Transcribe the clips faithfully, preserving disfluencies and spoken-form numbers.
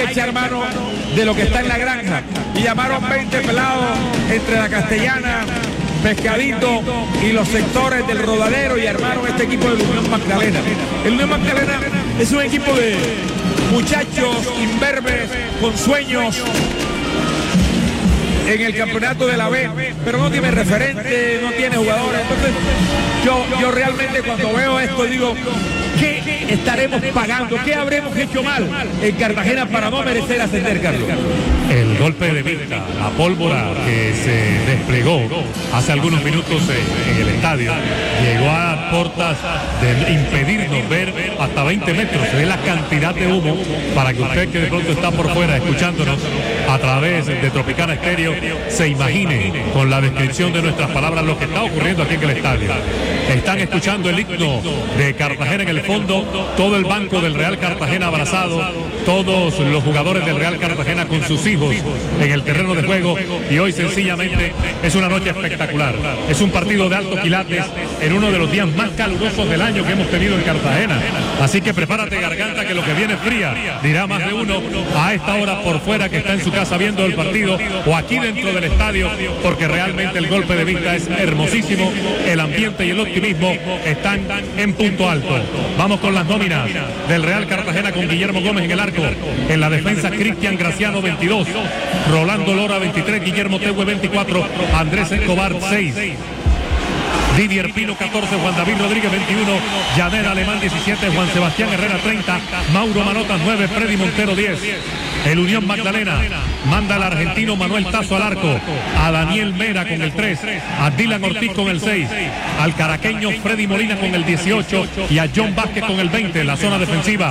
echar mano de lo que está en la granja. Y llamaron veinte pelados entre la Castellana, Pescadito y los sectores del Rodadero y armaron este equipo de la Unión Magdalena. El Unión Magdalena es un equipo de muchachos imberbes con sueños en el campeonato de la B, pero no tiene referente, no tiene jugadores. Entonces yo, yo realmente cuando veo esto digo, ¿qué estaremos pagando? ¿Qué habremos hecho mal en Cartagena para no merecer ascender, Carlos? El golpe de vista, la pólvora que se desplegó hace algunos minutos en el estadio, llegó a portas de impedirnos ver hasta veinte metros. Se ve la cantidad de humo para que usted que de pronto está por fuera escuchándonos a través de Tropicana Estéreo se imagine con la descripción de nuestras palabras lo que está ocurriendo aquí en el estadio. Están escuchando el himno de Cartagena en el fondo, todo el banco del Real Cartagena abrazado, todos los jugadores del Real Cartagena con sus hijos en el terreno de juego, y hoy sencillamente es una noche espectacular. Es un partido de altos quilates en uno de los días más calurosos del año que hemos tenido en Cartagena. Así que prepárate, garganta, que lo que viene fría, dirá más de uno a esta hora por fuera que está en su casa viendo el partido o aquí dentro del estadio, porque realmente el golpe de vista es hermosísimo, el ambiente y el optimismo están en punto alto. Vamos con las nóminas del Real Cartagena con Guillermo Gómez en el arco, en la defensa Cristian Graciano veintidós, Rolando Lora veintitrés, Guillermo Tegue veinticuatro, Andrés Escobar seis, Didier Pino catorce, Juan David Rodríguez veintiuno, Yanel Alemán diecisiete, Juan Sebastián Herrera treinta, Mauro Manotas nueve, Freddy Montero diez. El Unión Magdalena manda al argentino Manuel Tazo al arco, a Daniel Mera con el tres, a Dylan Ortiz con el seis, al caraqueño Freddy Molina con el dieciocho y a John Vázquez con el veinte en la zona defensiva.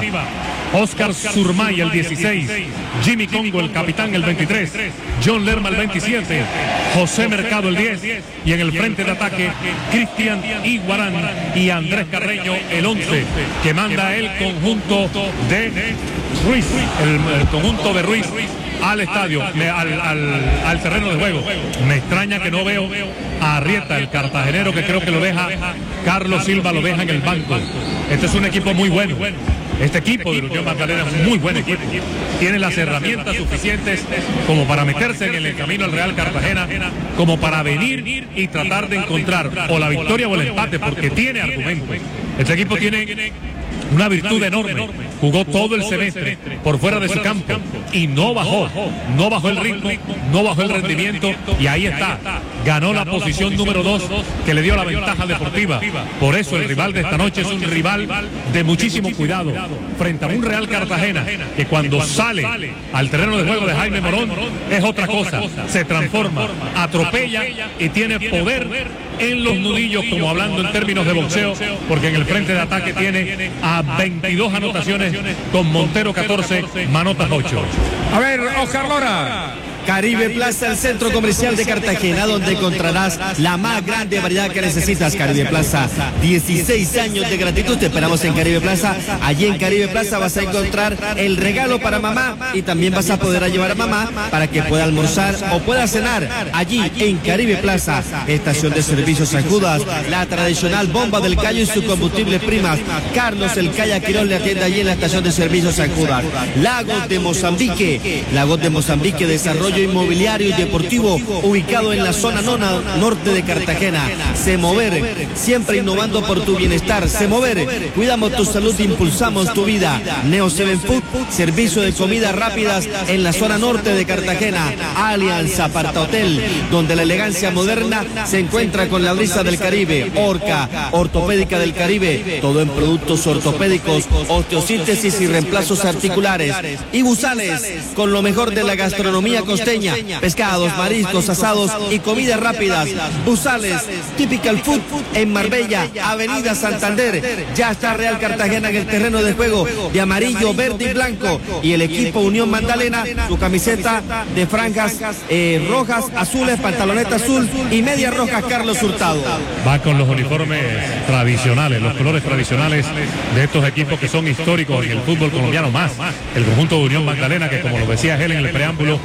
Oscar Surmay el dieciséis, Jimmy Congo el capitán el veintitrés, John Lerma el veintisiete, José Mercado el diez y en el frente de ataque Cristian Iguarán y Andrés Carreño el once, que manda el conjunto de Ruiz, el, el conjunto de Ruiz al estadio, al, al, al terreno de juego. Me extraña que no veo a Arrieta, el cartagenero, que creo que lo deja Carlos Silva, lo deja en el banco. Este es un equipo muy bueno. Este equipo de Unión Magdalena es un muy buen equipo. Tiene las herramientas suficientes como para meterse en el camino al Real Cartagena, como para venir y tratar de encontrar o la victoria o el empate, porque tiene argumentos. Este equipo tiene una virtud enorme. Jugó todo el semestre por fuera de su campo y no bajó, no bajó el ritmo, no bajó el rendimiento, y ahí está. Ganó la posición número dos que le dio la ventaja deportiva. Por eso el rival de esta noche es un rival de muchísimo cuidado frente a un Real Cartagena que cuando sale al terreno de juego de Jaime Morón es otra cosa, se transforma, atropella y tiene poder en los nudillos, como hablando en términos de boxeo, porque en el frente de ataque tiene a veintidós anotaciones con Montero catorce, Manotas ocho. A ver, Oscar Lora. Caribe Plaza, el centro comercial de Cartagena, donde encontrarás la más grande variedad que necesitas. Caribe Plaza, dieciséis años de gratitud, te esperamos en Caribe Plaza. Allí en Caribe Plaza vas a encontrar el regalo para mamá, y también vas a poder llevar a mamá para que pueda almorzar o pueda cenar. Allí en Caribe Plaza, estación de servicios San Judas, la tradicional bomba del Cayo y su combustible primas. Carlos el Calla Quirón le atiende allí en la estación de servicios San Judas. Lagos de Mozambique, Lagos de Mozambique, desarrollo inmobiliario y deportivo ubicado en la zona nona norte de Cartagena. Semover, siempre innovando por tu bienestar. Semover, cuidamos tu salud, impulsamos tu vida. Neo Seven Food, servicio de comidas rápidas en la zona norte de Cartagena. Alianza Aparta Hotel, donde la elegancia moderna se encuentra con la brisa del Caribe. Orca, ortopédica del Caribe, todo en productos ortopédicos, osteosíntesis y reemplazos articulares. Y Busales, con lo mejor de la gastronomía costeña, pescados, mariscos, asados y comidas rápidas. Busales, Typical Food en Marbella, Avenida Santander. Ya está Real Cartagena en el terreno de juego de amarillo, verde y blanco, y el equipo Unión Magdalena, su camiseta de franjas eh, rojas, azules, pantaloneta azul y media roja. Carlos Hurtado va con los uniformes tradicionales, los colores tradicionales de estos equipos que son históricos en el fútbol colombiano, más el conjunto de Unión Magdalena, que como lo decía él en el preámbulo, fue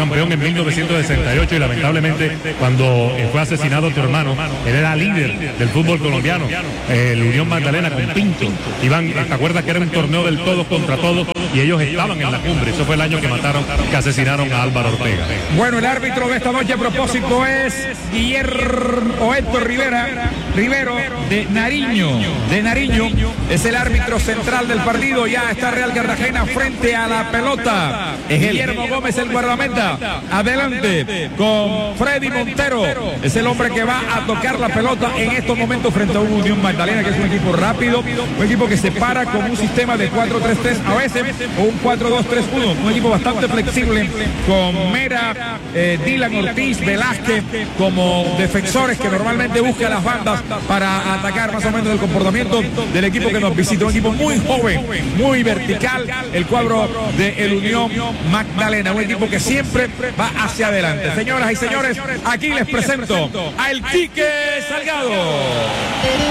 campeón en mil novecientos sesenta y ocho y lamentablemente cuando fue asesinado tu hermano, él era líder del fútbol colombiano, el Unión Magdalena con Pinto. Iván, ¿te acuerdas que era un torneo del todos contra todos y ellos estaban en la cumbre? Eso fue el año que mataron, que asesinaron a Álvaro Ortega. Bueno, el árbitro de esta noche a propósito es Guillermo Héctor Rivera, Rivero de Nariño, de Nariño, es el árbitro central del partido. Ya está Real Cartagena frente a la pelota. Es Guillermo Gómez, el guardameta, adelante con Freddy Montero, es el hombre que va a tocar la pelota en estos momentos frente a un Unión Magdalena que es un equipo rápido, un equipo que se para con un sistema de cuatro tres tres a veces o un cuatro dos tres uno, un equipo bastante flexible con Mera, eh, Dylan Ortiz, Velázquez como defensores que normalmente buscan las bandas para atacar más o menos el comportamiento del equipo que nos visita, un equipo muy joven, muy vertical, el cuadro de el Unión Magdalena, un equipo que siempre va hacia adelante. Señoras y señores, aquí les presento al Quique Salgado.